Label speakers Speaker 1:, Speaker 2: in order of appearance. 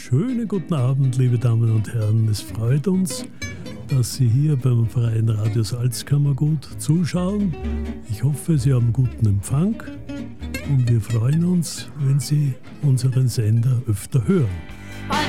Speaker 1: Schönen guten Abend, liebe Damen und Herren. Es freut uns, dass Sie hier beim Freien Radio Salzkammergut zuschauen. Ich hoffe, Sie haben guten Empfang und wir freuen uns, wenn Sie unseren Sender öfter hören.